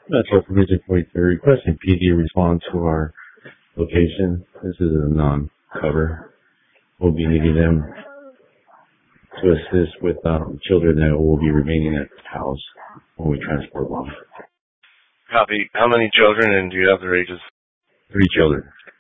Metro Division 43 requesting PD respond to our location. This is a non-cover. We'll be needing them to assist with children that will be remaining at the house when we transport them. Copy. How many children, and do you have their ages? 3 children.